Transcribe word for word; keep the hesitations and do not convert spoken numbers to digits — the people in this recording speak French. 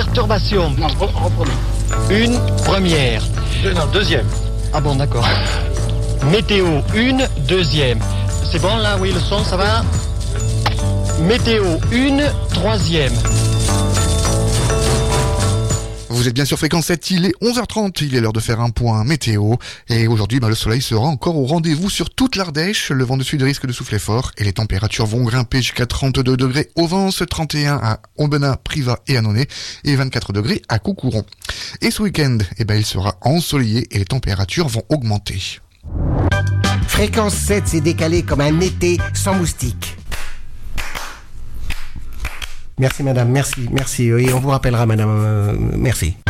perturbations. Non, reprenons. Une première. Deux, non, deuxième. Ah bon, d'accord. Météo, une, deuxième. C'est bon là, oui, le son, ça va? Météo, une, troisième. Vous êtes bien sur Fréquence sept, il est onze heures trente, il est l'heure de faire un point météo. Et aujourd'hui, bah, le soleil sera encore au rendez-vous sur toute l'Ardèche. Le vent de sud risque de souffler fort et les températures vont grimper jusqu'à trente-deux degrés au Vence, trente et un à Aubenas, Privas et Annonay et vingt-quatre degrés à Coucouron. Et ce week-end, eh ben, il sera ensoleillé et les températures vont augmenter. Fréquence sept s'est décalé comme un été sans moustiques. Merci madame, merci, merci. Et on vous rappellera madame, euh, merci.